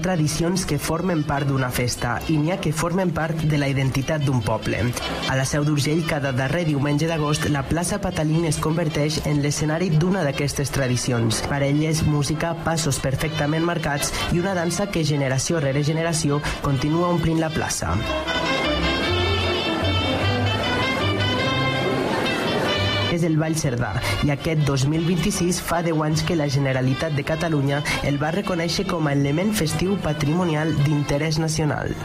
tradicions que formen part d'una festa i n'hi ha que formen part de la identitat d'un poble. A la Seu d'Urgell, cada darrer diumenge d'agost, la plaça Patalín es converteix en l'escenari d'una d'aquestes tradicions. Parelles, música, passos perfectament marcats i una dansa que generació rere generació continua omplint la plaça. És el Ball Cerdà i aquest 2026 fa 10 anys que la Generalitat de Catalunya el va reconèixer com a element festiu patrimonial d'interès nacional.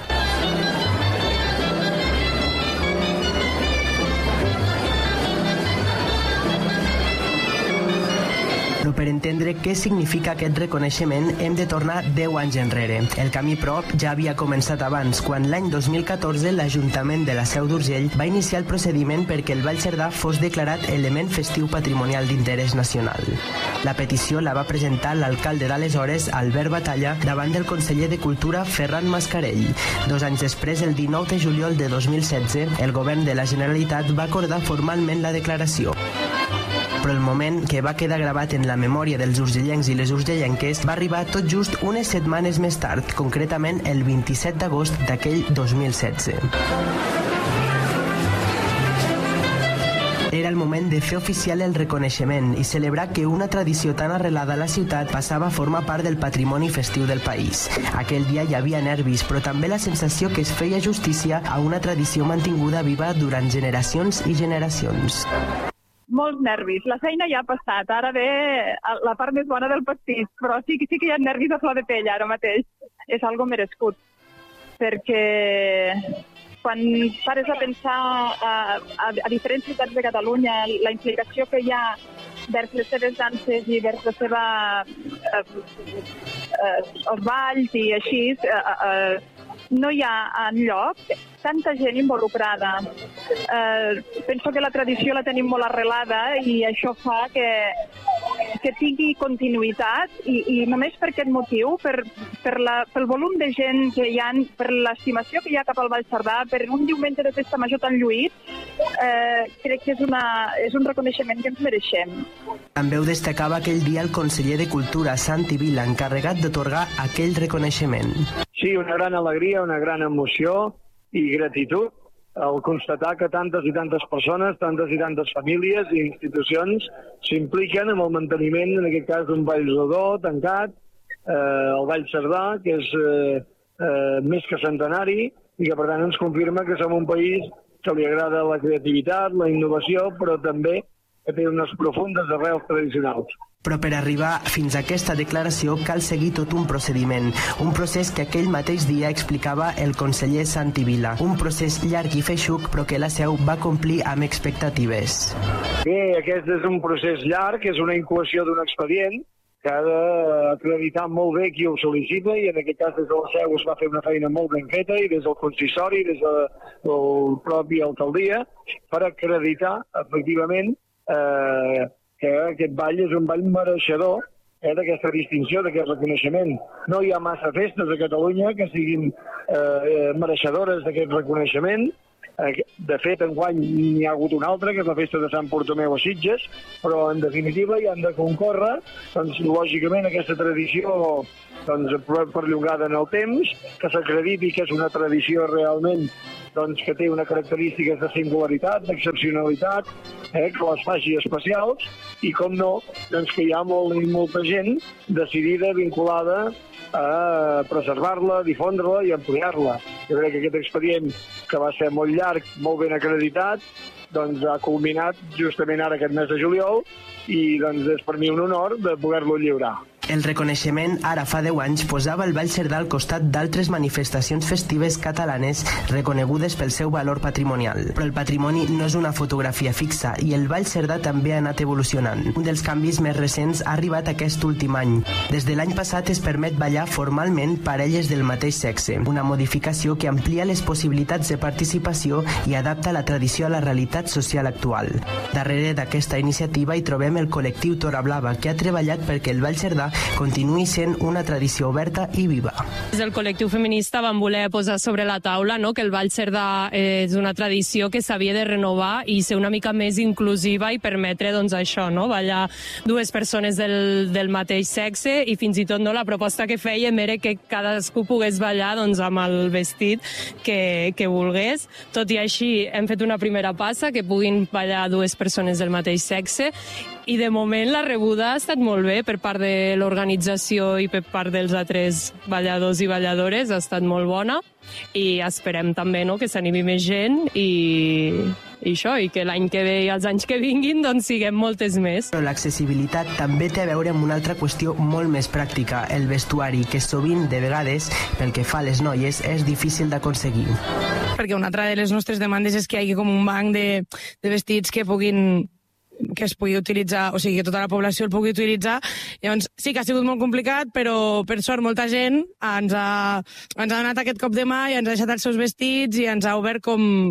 Però per entendre què significa aquest reconeixement hem de tornar 10 anys enrere. El camí prop ja havia començat abans, quan l'any 2014 l'Ajuntament de la Seu d'Urgell va iniciar el procediment perquè el Ball Cerdà fos declarat element festiu patrimonial d'interès nacional. La petició la va presentar l'alcalde d'aleshores, Albert Batalla, davant del conseller de Cultura, Ferran Mascarell. 2 anys després, el 19 de juliol de 2016, el govern de la Generalitat va acordar formalment la declaració. Però el moment que va quedar gravat en la memòria dels urgellencs i les urgellenques va arribar tot just unes setmanes més tard, concretament el 27 d'agost d'aquell 2016. Era el moment de fer oficial el reconeixement i celebrar que una tradició tan arrelada a la ciutat passava a formar part del patrimoni festiu del país. Aquell dia hi havia nervis, però també la sensació que es feia justícia a una tradició mantinguda viva durant generacions i generacions. Molts nervis. La feina ja ha passat. Ara ve la part més bona del pastís, però sí que hi ha nervis a flor de pell ara mateix. És algo merescut, perquè quan pares a pensar a diferents ciutats de Catalunya, la implicació que hi ha vers les seves danses i vers la seva els balls i així, no hi ha enlloc tanta gent involucrada. Penso que la tradició la tenim molt arrelada i això fa que tingui continuïtat i només per aquest motiu, pel volum de gent que hi ha, per l'estimació que hi ha cap al Ball Cerdà, per un diumenge de festa major tan lluït, crec que és un reconeixement que ens mereixem. També ho destacava aquell dia el conseller de Cultura, Santi Vila, encarregat d'atorgar aquell reconeixement. Sí, una gran alegria, una gran emoció i gratitud al constatar que tantes i tantes persones, tantes i tantes famílies i institucions s'impliquen en el manteniment, en aquest cas, d'un ball rodó, tancat, el Ball Cerdà, que és més que centenari i que, per tant, ens confirma que som un país que li agrada la creativitat, la innovació, però també que té unes profundes arrels tradicionals. Però per arribar fins a aquesta declaració cal seguir tot un procediment, un procés que aquell mateix dia explicava el conseller Santi Vila, un procés llarg i feixuc però que la Seu va complir amb expectatives. Bé, aquest és un procés llarg, és una incoació d'un expedient que ha d'acreditar molt bé qui ho sol·licita i en aquest cas des de la Seu es va fer una feina molt ben feta i des del consistori, des de la pròpia alcaldia, per acreditar efectivament que aquest ball és un ball mereixedor d'aquesta distinció, d'aquest reconeixement. No hi ha massa festes a Catalunya que siguin mereixedores d'aquest reconeixement. De fet, enguany n'hi ha hagut una altra, que és la festa de Sant Bartomeu a Sitges, però en definitiva hi han de concórrer, doncs, lògicament, aquesta tradició perllongada en el temps, que s'acrediti que és una tradició realment que té una característica de singularitat, d'excepcionalitat, que les faci especials, i com no, que hi ha molta gent decidida, vinculada a preservar-la, difondre-la i ampliar-la. Jo crec que aquest expedient, que va ser molt llarg, molt ben acreditat, ha culminat justament ara aquest mes de juliol i és per mi un honor de poder-lo lliurar. El reconeixement, ara fa 10 anys, posava el Ball Cerdà al costat d'altres manifestacions festives catalanes reconegudes pel seu valor patrimonial. Però el patrimoni no és una fotografia fixa i el Ball Cerdà també ha anat evolucionant. Un dels canvis més recents ha arribat aquest últim any. Des de l'any passat es permet ballar formalment parelles del mateix sexe, una modificació que amplia les possibilitats de participació i adapta la tradició a la realitat social actual. Darrere d'aquesta iniciativa hi trobem el col·lectiu Tora Blava, que ha treballat perquè el Ball Cerdà continuï sent una tradició oberta i viva. Des del col·lectiu feminista vam voler posar sobre la taula, no?, que el ball cerdà és una tradició que s'havia de renovar i ser una mica més inclusiva i permetre, doncs, això, no?, ballar dues persones del mateix sexe, i fins i tot, no, la proposta que fèiem era que cadascú pogués ballar, doncs, amb el vestit que volgués. Tot i així, hem fet una primera passa, que puguin ballar dues persones del mateix sexe, i de moment la rebuda ha estat molt bé per part de l'organització i per part dels altres balladors i balladores, ha estat molt bona, i esperem també, no, que s'animi més gent i això, i que l'any que ve i els anys que vinguin doncs siguem moltes més. Però l'accessibilitat també té a veure amb una altra qüestió molt més pràctica, el vestuari, que sovint, de vegades, pel que fa a les noies, és difícil d'aconseguir. Perquè una altra de les nostres demandes és que hi hagi com un banc de vestits que es pugui utilitzar, o sigui, que tota la població el pugui utilitzar. Llavors, sí que ha sigut molt complicat, però per sort molta gent ens ha donat aquest cop de mà i ens ha deixat els seus vestits i ens ha obert com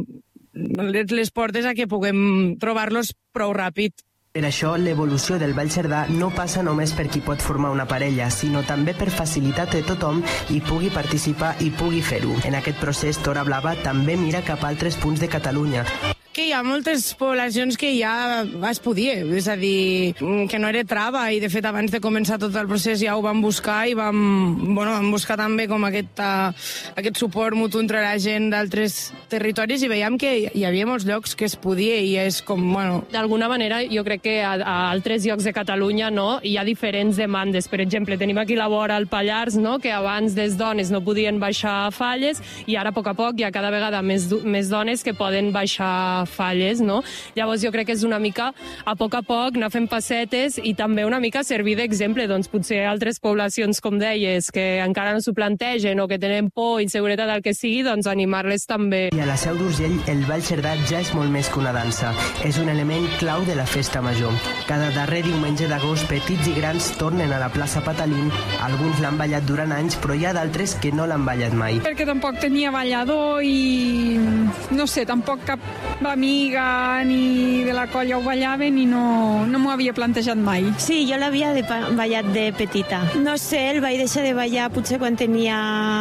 les portes a que puguem trobar-los prou ràpid. Per això, l'evolució del ball cerdà no passa només per qui pot formar una parella, sinó també per facilitar que tothom hi pugui participar i pugui fer-ho. En aquest procés, Tora Blava també mira cap a altres punts de Catalunya. Que hi ha moltes poblacions que ja es podia, és a dir, que no era trava, i de fet abans de començar tot el procés ja ho vam buscar i vam buscar també com aquest suport mutu entre la gent d'altres territoris, i veiem que hi havia molts llocs que es podia, i és com, bueno... D'alguna manera, jo crec que a altres llocs de Catalunya, no, hi ha diferents demandes. Per exemple, tenim aquí la vora al Pallars, no, que abans les dones no podien baixar falles, i ara a poc hi ha cada vegada més dones que poden baixar falles, no? Llavors jo crec que és una mica a poc anar fent passetes i també una mica servir d'exemple, doncs potser altres poblacions, com deies, que encara no s'ho plantegen o que tenen por, inseguretat, el que sigui, doncs animar-les també. I a la Seu d'Urgell el ball cerdà ja és molt més que una dansa. És un element clau de la festa major. Cada darrer diumenge d'agost, petits i grans tornen a la plaça Patalín. Alguns l'han ballat durant anys, però hi ha d'altres que no l'han ballat mai. Perquè tampoc tenia ballador i no sé, tampoc cap amiga ni de la colla ho ballaven i no m'ho havia plantejat mai. Sí, jo l'havia ballat de petita. No sé, el vaig deixar de ballar potser quan tenia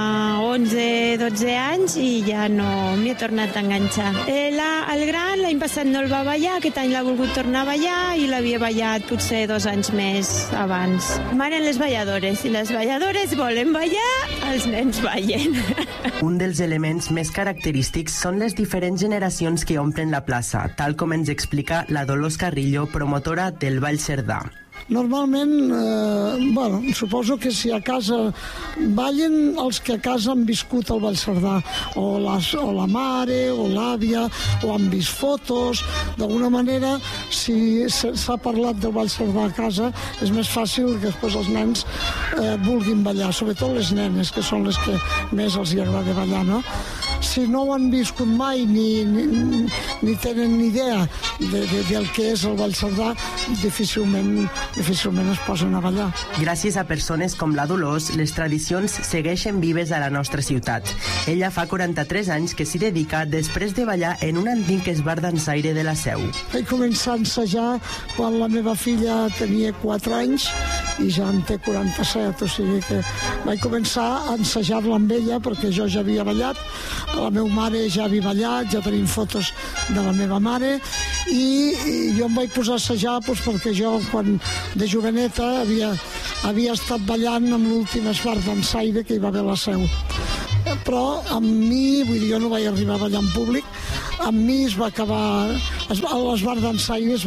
11-12 anys i ja no m'hi he tornat a enganxar. El gran l'any passat no el va ballar, aquest any l'ha volgut tornar a ballar i l'havia ballat potser 2 anys més abans. Maren les balladores, i les balladores volen ballar, els nens ballen. Un dels elements més característics són les diferents generacions que omplen la plaça, tal com ens explica la Dolors Carrillo, promotora del ball cerdà. Normalment, suposo que si a casa ballen els que a casa han viscut el ball cerdà, o la mare, o l'àvia, o han vist fotos. D'alguna manera, si s'ha parlat del ball cerdà a casa, és més fàcil que després els nens vulguin ballar, sobretot les nenes, que són les que més els agrada ballar, no? Si no ho han viscut mai ni tenen ni idea del que és el ball cerdà, difícilment es posen a ballar. Gràcies a persones com la Dolors, les tradicions segueixen vives a la nostra ciutat. Ella fa 43 anys que s'hi dedica després de ballar en un antic esbar dansaire de la Seu. Vaig començar a ensejar quan la meva filla tenia 4 anys i ja en té 47, o sigui que vaig començar a ensejar-la amb ella perquè jo ja havia ballat, la meva mare ja havia ballat, ja tenim fotos de la meva mare, i jo em vaig posar a assajar perquè jo quan de joveneta havia estat ballant amb l'últim esbar dansaire que hi va haver a la Seu. Però amb mi, vull dir, jo no vaig arribar a ballar en públic, amb mi es va acabar, l'esbar dansaire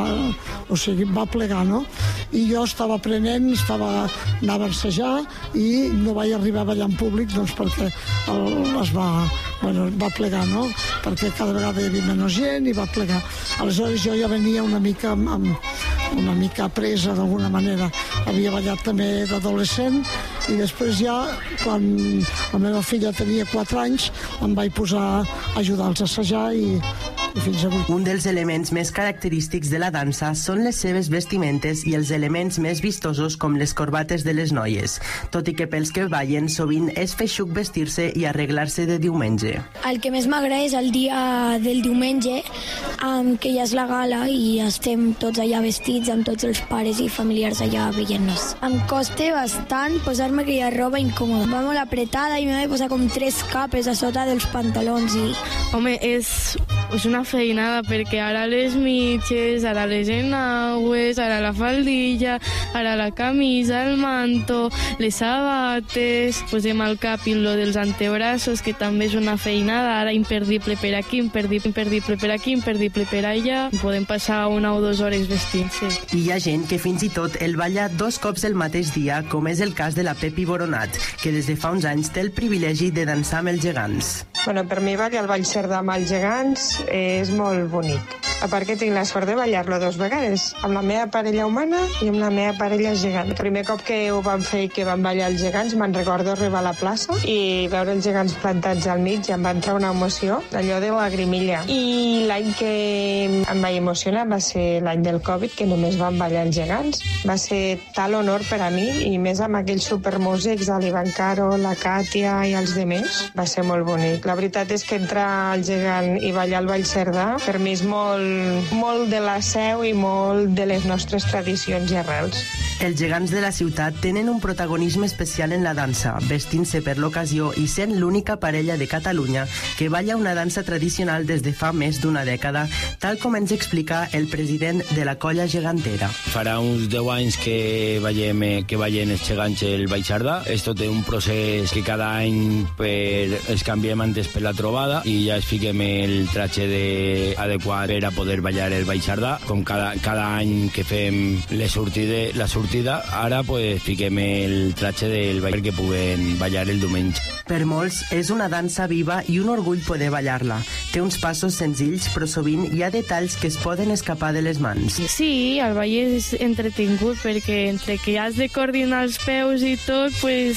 va plegar, no? I jo estava aprenent, anava a assajar i no vaig arribar a ballar en públic doncs perquè va plegar, no? Perquè cada vegada hi havia menys gent i va plegar. Aleshores jo ja venia una mica presa d'alguna manera. Havia ballat també d'adolescent i després ja, quan la meva filla tenia 4 anys, em vaig posar a ajudar-los a assajar i i fins avui. Un dels elements més característics de la dansa són les seves vestimentes i els elements més vistosos com les corbates de les noies, tot i que pels que ballen sovint és feixuc vestir-se i arreglar-se de diumenge. El que més m'agrada és el dia del diumenge, que ja és la gala i estem tots allà vestits amb tots els pares i familiars allà veient-nos. Em costa bastant posar-me aquella roba incòmoda. Va molt apretada i m'he de posar com 3 capes a sota dels pantalons. Home, és una feinada perquè ara les mitges, ara les enagües, ara la faldilla, ara la camisa, el manto, les sabates, posem al cap i lo dels antebraços, que també és una feinada, ara imperdible per aquí, imperdible per aquí, imperdible per allà. Podem passar 1 o 2 hores vestint-se. I hi ha gent que fins i tot el balla 2 cops el mateix dia, com és el cas de la Pepi Boronat, que des de fa uns anys té el privilegi de dansar amb els gegants. Bueno, per mi ballar el Ball Cerdà amb els gegants és molt bonic. A part que tinc la sort de ballar-lo 2 vegades, amb la meva parella humana i amb la meva parella gegant. El primer cop que ho vam fer i que vam ballar els gegants, me'n recordo arribar a la plaça i veure els gegants plantats al mig i em va entrar una emoció, allò de lagrimilla. I l'any que em vaig emocionar va ser l'any del Covid, que només vam ballar els gegants. Va ser tal honor per a mi, i més amb aquells supermúsics, l'Ivan Caro, la Càtia i els demés. Va ser molt bonic. La veritat és que entrar al gegant i ballar el Ball Cerdà per mi és molt de la seu i molt de les nostres tradicions i arrels. Els gegants de la ciutat tenen un protagonisme especial en la dansa, vestint-se per l'ocasió i sent l'única parella de Catalunya que balla una dansa tradicional des de fa més d'una dècada, tal com ens explica el president de la colla gegantera. Farà uns 10 anys que ballen els gegants el Ball Cerdà. És tot un procés que cada any es canviem antes per la trobada i ja es fiquem el tratge adequat per a poder ballar el Ball Cerdà. Com cada any que fem la sortida, ara fiquem el tratge del ball perquè puguen ballar el diumenge. Per molts és una dansa viva i un orgull poder ballar-la. Té uns passos senzills, però sovint hi ha detalls que es poden escapar de les mans. Sí, el ball és entretingut perquè entre que has de coordinar els peus i tot,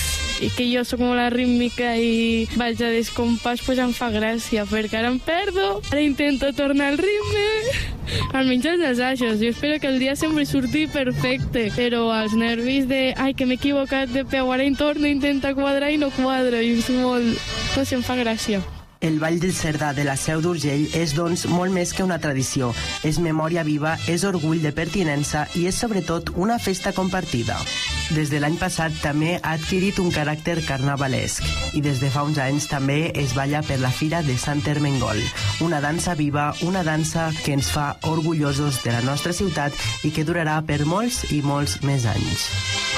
i que jo soc molt rítmica i vaig a descompàs, em fa gràcia, perquè ara em perdo. Ara intento tornar al ritme, almenys els assajos. Jo espero que el dia sempre surti perfecte, però els nervis que m'he equivocat de peu, ara torno a intentar quadrar i no quadra, i és molt... no sé, em fa gràcia. El Ball del Cerdà de la Seu d'Urgell és, doncs, molt més que una tradició. És memòria viva, és orgull de pertinença i és, sobretot, una festa compartida. Des de l'any passat també ha adquirit un caràcter carnavalesc i des de fa uns anys també es balla per la Fira de Sant Ermengol. Una dansa viva, una dansa que ens fa orgullosos de la nostra ciutat i que durarà per molts i molts més anys.